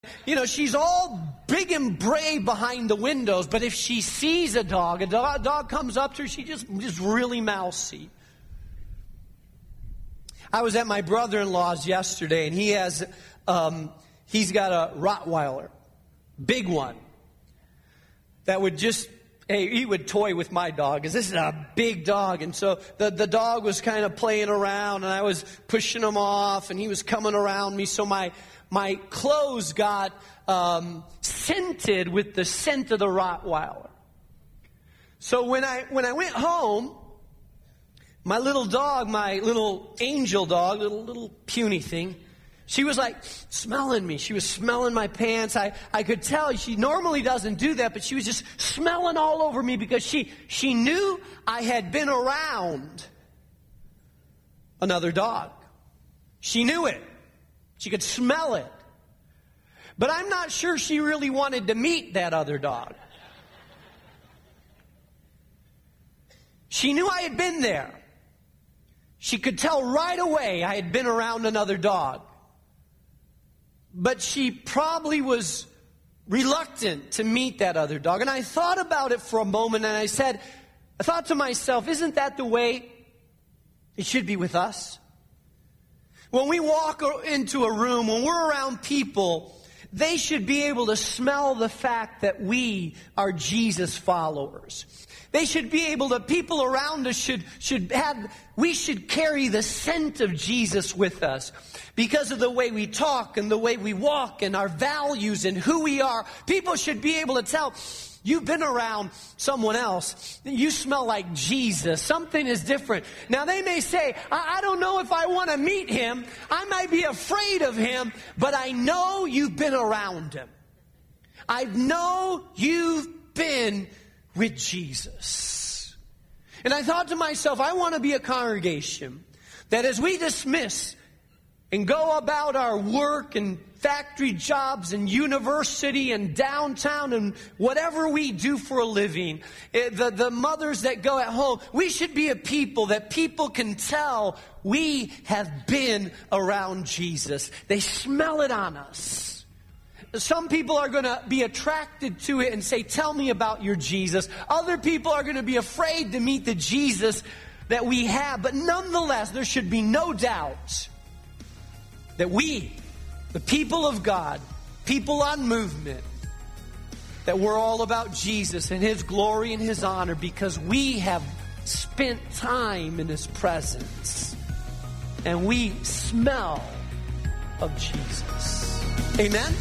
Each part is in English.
she's all big and brave behind the windows, but if she sees a dog comes up to her, she just really mousy. I was at my brother-in-law's yesterday, and he's got a Rottweiler, big one, that would he would toy with my dog, because this is a big dog. And so the dog was kind of playing around, and I was pushing him off, and he was coming around me. So my clothes got scented with the scent of the Rottweiler. So when I went home, my little dog, my little angel dog, little puny thing, she was like smelling me. She was smelling my pants. I could tell she normally doesn't do that, but she was just smelling all over me because she knew I had been around another dog. She knew it. She could smell it. But I'm not sure she really wanted to meet that other dog. She knew I had been there. She could tell right away I had been around another dog. But she probably was reluctant to meet that other dog. And I thought about it for a moment, and I thought to myself, isn't that the way it should be with us? When we walk into a room, when we're around people, they should be able to smell the fact that we are Jesus followers. They should be able to, people around us we should carry the scent of Jesus with us. Because of the way we talk and the way we walk and our values and who we are, people should be able to tell, you've been around someone else. You smell like Jesus. Something is different. Now they may say, I don't know if I want to meet him. I might be afraid of him, but I know you've been around him. I know you've been with Jesus. And I thought to myself, I want to be a congregation that as we dismiss and go about our work and factory jobs and university and downtown and whatever we do for a living, the mothers that go at home, we should be a people that people can tell we have been around Jesus. They smell it on us. Some people are going to be attracted to it and say, tell me about your Jesus. Other people are going to be afraid to meet the Jesus that we have. But nonetheless, there should be no doubt that we, the people of God, people on movement, that we're all about Jesus and his glory and his honor because we have spent time in his presence and we smell of Jesus. Amen?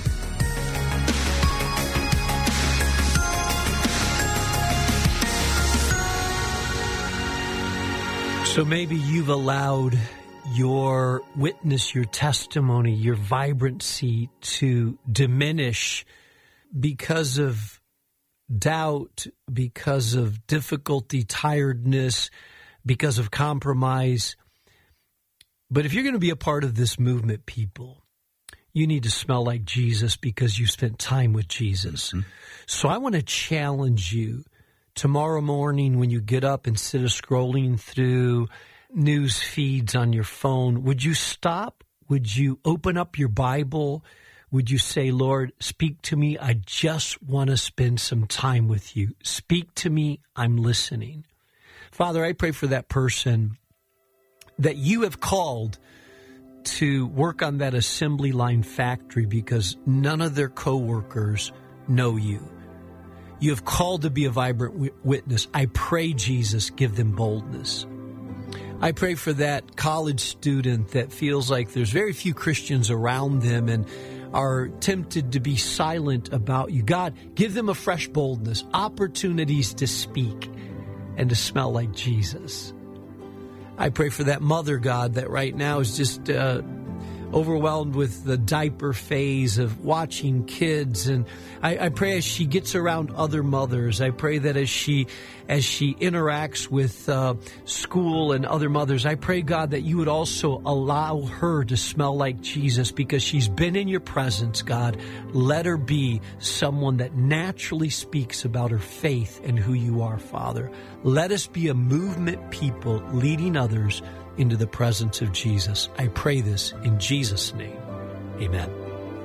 So maybe you've allowed your witness, your testimony, your vibrancy to diminish because of doubt, because of difficulty, tiredness, because of compromise. But if you're going to be a part of this movement, people, you need to smell like Jesus because you spent time with Jesus. Mm-hmm. So I want to challenge you tomorrow morning when you get up, instead of scrolling through news feeds on your phone, would you stop? Would you open up your Bible? Would you say, Lord, speak to me. I just want to spend some time with you. Speak to me. I'm listening. Father, I pray for that person that you have called to work on that assembly line factory because none of their coworkers know you. You have called to be a vibrant witness. I pray, Jesus, give them boldness. I pray for that college student that feels like there's very few Christians around them and are tempted to be silent about you. God, give them a fresh boldness, opportunities to speak and to smell like Jesus. I pray for that mother, God, that right now is just overwhelmed with the diaper phase of watching kids. And I pray as she gets around other mothers, I pray that as she interacts with school and other mothers, I pray, God, that you would also allow her to smell like Jesus because she's been in your presence, God. Let her be someone that naturally speaks about her faith and who you are, Father. Let us be a movement people leading others into the presence of Jesus. I pray this in Jesus' name. Amen.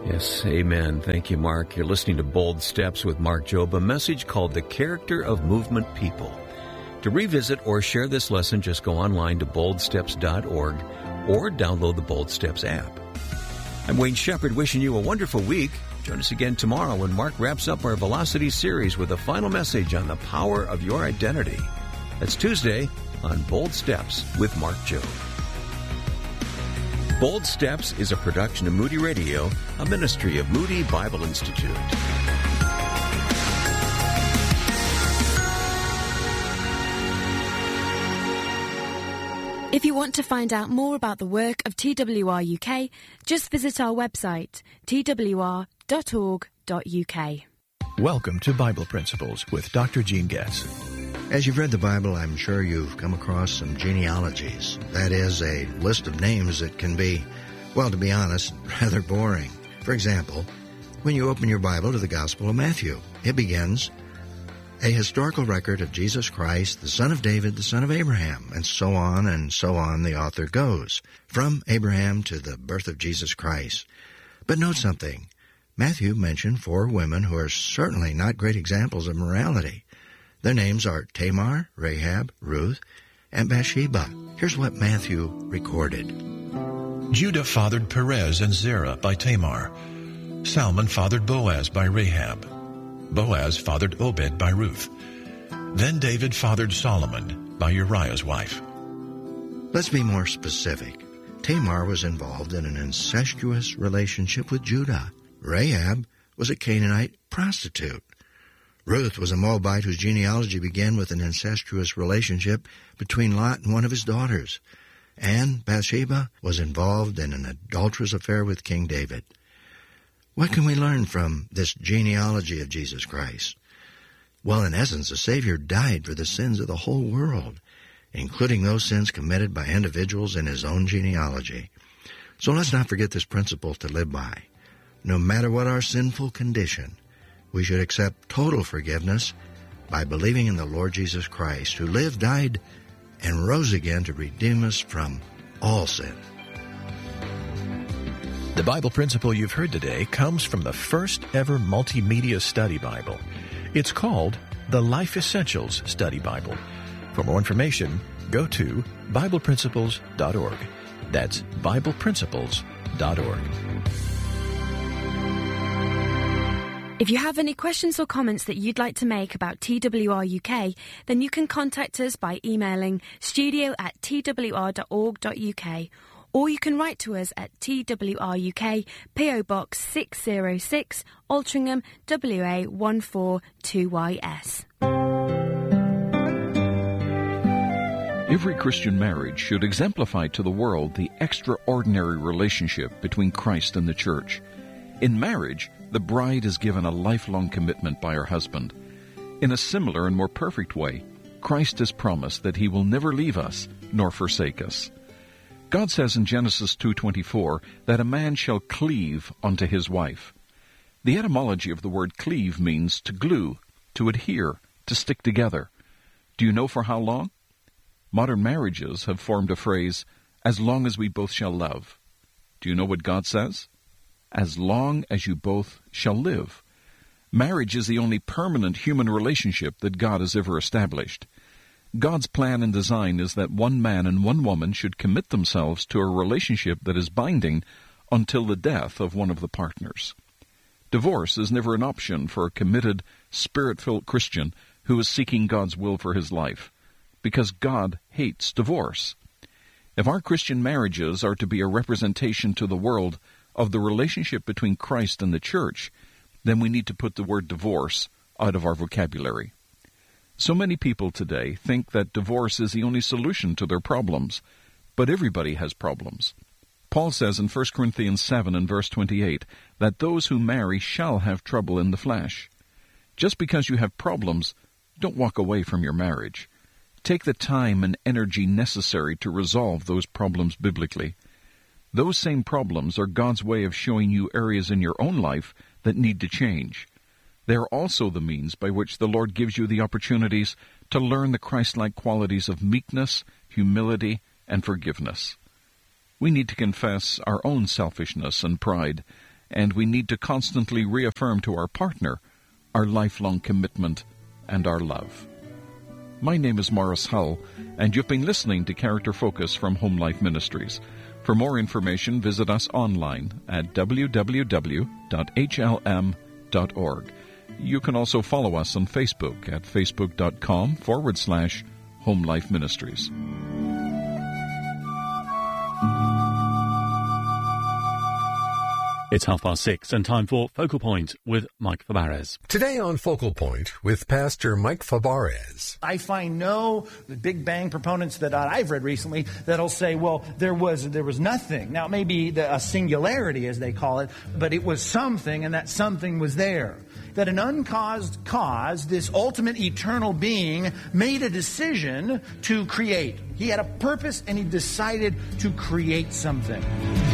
Yes, amen. Thank you, Mark. You're listening to Bold Steps with Mark Jobe, a message called The Character of Movement People. To revisit or share this lesson, just go online to boldsteps.org or download the Bold Steps app. I'm Wayne Shepherd, wishing you a wonderful week. Join us again tomorrow when Mark wraps up our Velocity series with a final message on the power of your identity. That's Tuesday on Bold Steps with Mark Jobe. Bold Steps is a production of Moody Radio, a ministry of Moody Bible Institute. If you want to find out more about the work of TWR UK, just visit our website, twr.org.uk. Welcome to Bible Principles with Dr. Gene Getz. As you've read the Bible, I'm sure you've come across some genealogies. That is, a list of names that can be, well, to be honest, rather boring. For example, when you open your Bible to the Gospel of Matthew, it begins, a historical record of Jesus Christ, the son of David, the son of Abraham, and so on the author goes, from Abraham to the birth of Jesus Christ. But note something. Matthew mentioned 4 women who are certainly not great examples of morality. Their names are Tamar, Rahab, Ruth, and Bathsheba. Here's what Matthew recorded. Judah fathered Perez and Zerah by Tamar. Salmon fathered Boaz by Rahab. Boaz fathered Obed by Ruth. Then David fathered Solomon by Uriah's wife. Let's be more specific. Tamar was involved in an incestuous relationship with Judah. Rahab was a Canaanite prostitute. Ruth was a Moabite whose genealogy began with an incestuous relationship between Lot and one of his daughters. And Bathsheba was involved in an adulterous affair with King David. What can we learn from this genealogy of Jesus Christ? Well, in essence, the Savior died for the sins of the whole world, including those sins committed by individuals in his own genealogy. So let's not forget this principle to live by. No matter what our sinful condition, we should accept total forgiveness by believing in the Lord Jesus Christ, who lived, died, and rose again to redeem us from all sin. The Bible principle you've heard today comes from the first ever multimedia study Bible. It's called the Life Essentials Study Bible. For more information, go to BiblePrinciples.org. That's BiblePrinciples.org. If you have any questions or comments that you'd like to make about TWR UK, then you can contact us by emailing studio@twr.org.uk, or you can write to us at TWR UK, PO Box 606, Altrincham, WA 142YS. Every Christian marriage should exemplify to the world the extraordinary relationship between Christ and the church. In marriage, the bride is given a lifelong commitment by her husband. In a similar and more perfect way, Christ has promised that he will never leave us nor forsake us. God says in Genesis 2:24 that a man shall cleave unto his wife. The etymology of the word cleave means to glue, to adhere, to stick together. Do you know for how long? Modern marriages have formed a phrase, as long as we both shall love. Do you know what God says? As long as you both shall live. Marriage is the only permanent human relationship that God has ever established. God's plan and design is that one man and one woman should commit themselves to a relationship that is binding until the death of one of the partners. Divorce is never an option for a committed, Spirit-filled Christian who is seeking God's will for his life, because God hates divorce. If our Christian marriages are to be a representation to the world of the relationship between Christ and the church, then we need to put the word divorce out of our vocabulary. So many people today think that divorce is the only solution to their problems, but everybody has problems. Paul says in 1 Corinthians 7 and verse 28 that those who marry shall have trouble in the flesh. Just because you have problems, don't walk away from your marriage. Take the time and energy necessary to resolve those problems biblically. Those same problems are God's way of showing you areas in your own life that need to change. They are also the means by which the Lord gives you the opportunities to learn the Christ-like qualities of meekness, humility, and forgiveness. We need to confess our own selfishness and pride and we need to constantly reaffirm to our partner our lifelong commitment and our love. My name is Morris Hull, and you've been listening to Character Focus from Home Life Ministries. For more information, visit us online at www.hlm.org. You can also follow us on Facebook at facebook.com/Home Life Ministries. It's 6:30 and time for Focal Point with Mike Fabarez. Today on Focal Point with Pastor Mike Fabarez. I find no Big Bang proponents that I've read recently that'll say, well, there was nothing. Now, maybe a singularity, as they call it, but it was something, and that something was there. That an uncaused cause, this ultimate eternal being, made a decision to create. He had a purpose, and he decided to create something.